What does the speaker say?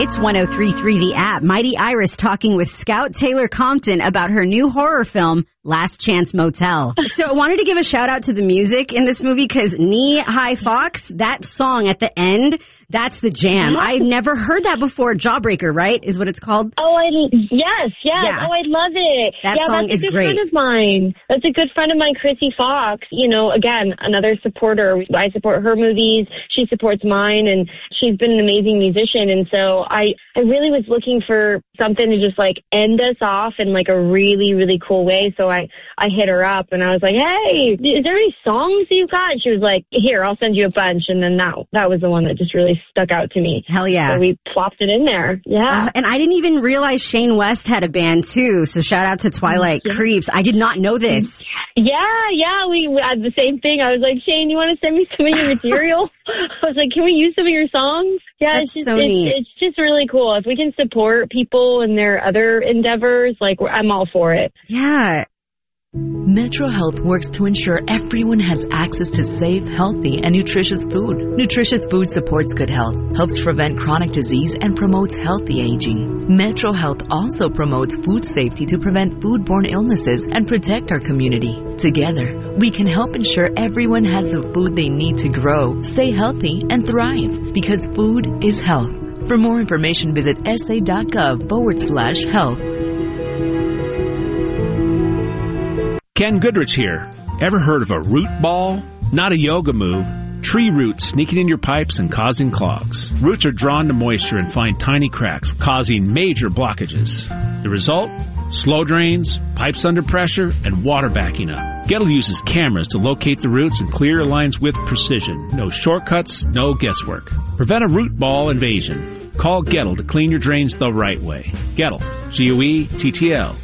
It's 103.3 The App. Mighty Iris talking with Scout Taylor Compton about her new horror film, Last Chance Motel. So I wanted to give a shout out to the music in this movie because Knee High Fox, that song at the end, that's the jam. I've never heard that before. Jawbreaker, right? Is what it's called? Oh, yes. Yeah. Oh, I love it. That song is great. That's a good friend of mine. That's a good friend of mine, Chrissy Fox. You know, again, another supporter. I support her movies. She supports mine, and she's been an amazing musician. And so I really was looking for something to just like end us off in like a really, really cool way. So I hit her up and I was like, hey, is there any songs you got? And she was like, here, I'll send you a bunch. And then that was the one that just really stuck out to me. Hell yeah. So we plopped it in there. Yeah. And I didn't even realize Shane West had a band too. So shout out to Twilight Creeps. I did not know this. Yeah. We had the same thing. I was like, Shane, you want to send me some of your material? I was like, can we use some of your songs? Yeah, That's so neat. It's just really cool. If we can support people in their other endeavors, like I'm all for it. Yeah. Metro Health works to ensure everyone has access to safe, healthy, and nutritious food. Nutritious food supports good health, helps prevent chronic disease, and promotes healthy aging. Metro Health also promotes food safety to prevent foodborne illnesses and protect our community. Together, we can help ensure everyone has the food they need to grow, stay healthy, and thrive, because food is health. For more information, visit sa.gov/health. Ken Goodrich here. Ever heard of a root ball? Not a yoga move. Tree roots sneaking in your pipes and causing clogs. Roots are drawn to moisture and find tiny cracks, causing major blockages. The result? Slow drains, pipes under pressure, and water backing up. Gettle uses cameras to locate the roots and clear lines with precision. No shortcuts, no guesswork. Prevent a root ball invasion. Call Gettle to clean your drains the right way. Gettle, Goettl.